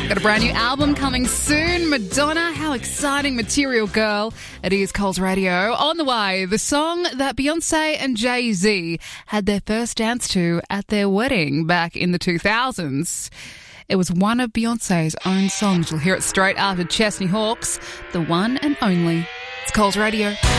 Got a brand new album coming soon. Madonna, how exciting. Material Girl. It is Coles Radio. On the way, the song that Beyonce and Jay-Z had their first dance to at their wedding back in the 2000s. It was one of Beyonce's own songs. You'll hear it straight after Chesney Hawkes, the one and only. It's Coles Radio.